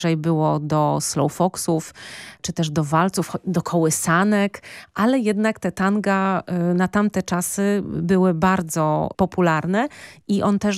było do slow foxów, czy też do walców, do kołysanek, ale jednak te tanga na tamte czasy były bardzo popularne i on też